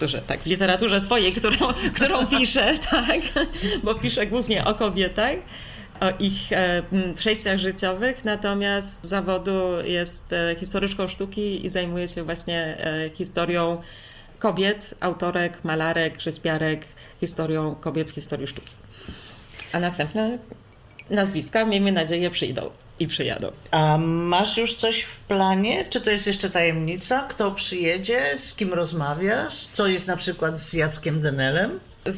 Tak, w literaturze swojej, którą piszę, tak, bo piszę głównie o kobietach, o ich przejściach życiowych, natomiast z zawodu jest historyczką sztuki i zajmuję się właśnie historią kobiet, autorek, malarek, rzeźbiarek, historią kobiet w historii sztuki. A następne nazwiska, miejmy nadzieję, przyjdą i przyjadą. A masz już coś w planie? Czy to jest jeszcze tajemnica? Kto przyjedzie? Z kim rozmawiasz? Co jest na przykład z Jackiem Denelem?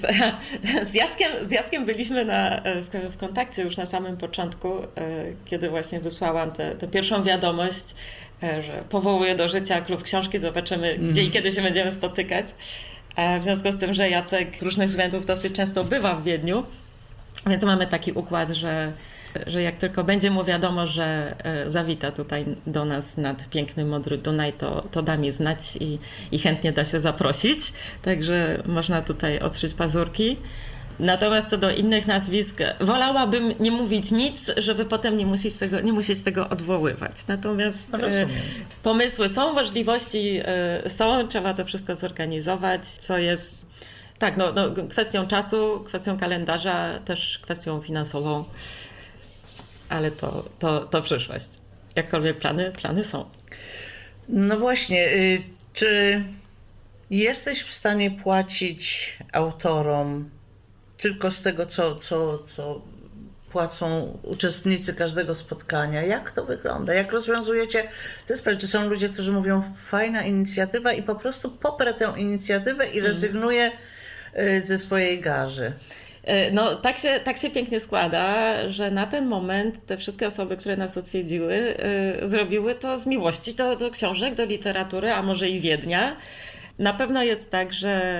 Z Jackiem byliśmy w kontakcie już na samym początku, kiedy właśnie wysłałam tę pierwszą wiadomość, że powołuję do życia klub książki, zobaczymy gdzie i kiedy się będziemy spotykać. W związku z tym, że Jacek z różnych względów dosyć często bywa w Wiedniu, więc mamy taki układ, że jak tylko będzie mu wiadomo, że zawita tutaj do nas nad piękny, modry Dunaj, to da mi znać i chętnie da się zaprosić. Także można tutaj ostrzyć pazurki. Natomiast co do innych nazwisk, wolałabym nie mówić nic, żeby potem nie musieć tego odwoływać. Natomiast pomysły są, możliwości są, trzeba to wszystko zorganizować, co jest kwestią czasu, kwestią kalendarza, też kwestią finansową. Ale to przyszłość. Jakkolwiek plany są. No właśnie, czy jesteś w stanie płacić autorom tylko z tego, co płacą uczestnicy każdego spotkania? Jak to wygląda? Jak rozwiązujecie te sprawy? Czy są ludzie, którzy mówią fajna inicjatywa i po prostu poprę tę inicjatywę i rezygnuję ze swojej garzy? No tak się pięknie składa, że na ten moment te wszystkie osoby, które nas odwiedziły, zrobiły to z miłości do książek, do literatury, a może i Wiednia. Na pewno jest tak,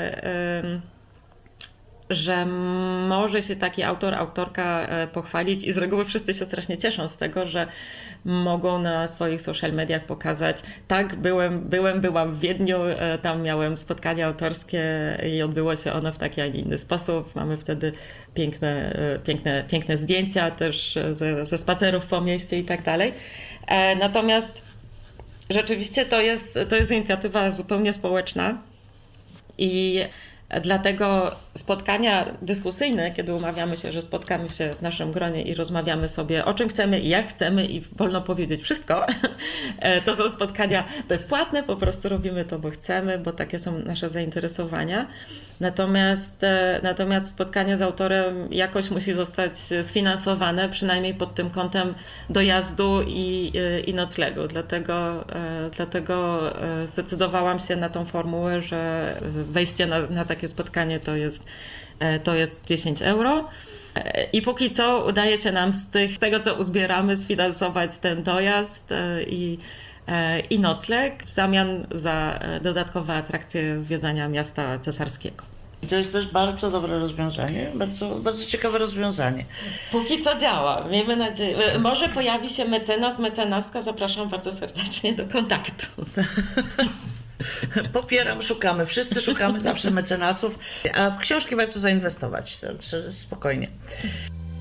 że może się taki autor, autorka pochwalić i z reguły wszyscy się strasznie cieszą z tego, że mogą na swoich social mediach pokazać: tak, byłam w Wiedniu, tam miałem spotkanie autorskie i odbyło się ono w taki, a nie inny sposób. Mamy wtedy piękne zdjęcia też ze spacerów po mieście i tak dalej. Natomiast rzeczywiście to jest inicjatywa zupełnie społeczna i dlatego spotkania dyskusyjne, kiedy umawiamy się, że spotkamy się w naszym gronie i rozmawiamy sobie o czym chcemy i jak chcemy i wolno powiedzieć wszystko, to są spotkania bezpłatne, po prostu robimy to, bo chcemy, bo takie są nasze zainteresowania. Natomiast spotkanie z autorem jakoś musi zostać sfinansowane, przynajmniej pod tym kątem dojazdu i noclegu. Dlatego zdecydowałam się na tą formułę, że wejście na takie spotkanie to jest 10 euro. I póki co udaje się nam z tego, co uzbieramy, sfinansować ten dojazd i nocleg w zamian za dodatkowe atrakcje zwiedzania miasta cesarskiego. I to jest też bardzo dobre rozwiązanie, bardzo, bardzo ciekawe rozwiązanie. Póki co działa, miejmy nadzieję. Może pojawi się mecenaska, zapraszam bardzo serdecznie do kontaktu. Popieram, szukamy, wszyscy szukamy zawsze mecenasów, a w książki warto zainwestować, to spokojnie.